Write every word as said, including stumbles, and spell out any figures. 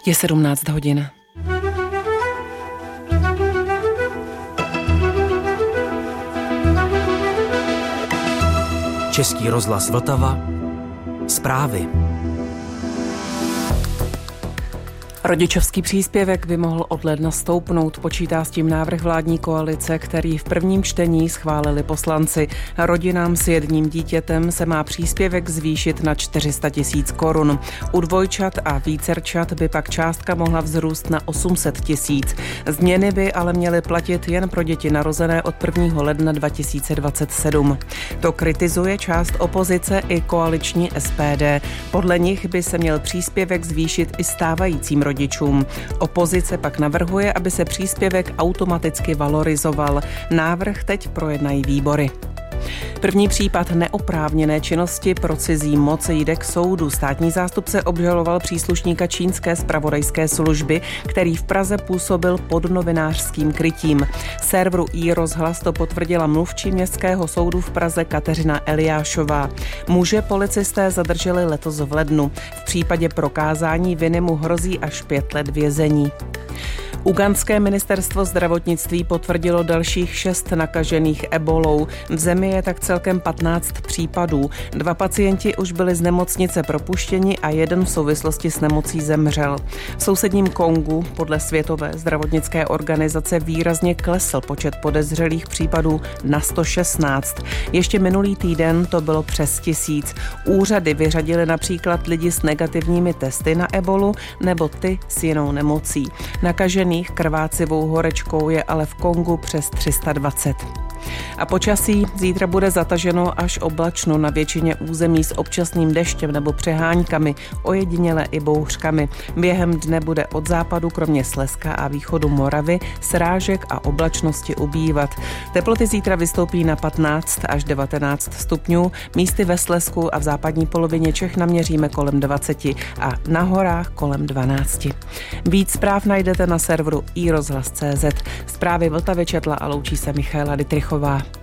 Je sedmnáct hodin. Český rozhlas Vltava. Zprávy. Rodičovský příspěvek by mohl od ledna stoupnout, počítá s tím návrh vládní koalice, který v prvním čtení schválili poslanci. Rodinám s jedním dítětem se má příspěvek zvýšit na čtyři sta tisíc korun. U dvojčat a vícerčat by pak částka mohla vzrůst na osm set tisíc. Změny by ale měly platit jen pro děti narozené od prvního ledna dva tisíce dvacet sedm. To kritizuje část opozice i koaliční S P D. Podle nich by se měl příspěvek zvýšit i stávajícím rodičům. rodičům. Opozice pak navrhuje, aby se příspěvek automaticky valorizoval. Návrh teď projednají výbory. První případ neoprávněné činnosti pro cizí moc jde k soudu. Státní zástupce obžaloval příslušníka čínské zpravodajské služby, který v Praze působil pod novinářským krytím. Serveru iRozhlas to potvrdila mluvčí městského soudu v Praze Kateřina Eliášová. Muže policisté zadrželi letos v lednu. V případě prokázání viny mu hrozí až pět let vězení. Ugandské ministerstvo zdravotnictví potvrdilo dalších šest nakažených ebolou. V zemi je tak celkem patnáct případů. Dva pacienti už byli z nemocnice propuštěni a jeden v souvislosti s nemocí zemřel. V sousedním Kongu podle Světové zdravotnické organizace výrazně klesl počet podezřelých případů na sto šestnáct. Ještě minulý týden to bylo přes tisíc. Úřady vyřadily například lidi s negativními testy na ebolu nebo ty s jinou nemocí. Nakažený krvácivou horečkou je ale v Kongu přes tři sta dvacet. A počasí zítra bude zataženo až oblačno na většině území s občasným deštěm nebo přeháňkami, ojediněle i bouřkami. Během dne bude od západu kromě Slezska a východu Moravy srážek a oblačnosti ubývat. Teploty zítra vystoupí na patnáct až devatenáct stupňů, místy ve Slezsku a v západní polovině Čech naměříme kolem dvacet a na horách kolem dvanáct. Víc zpráv najdete na serveru iRozhlas tečka cé zet. Zprávy Vltavy četla a loučí se Michaela Dittrichová.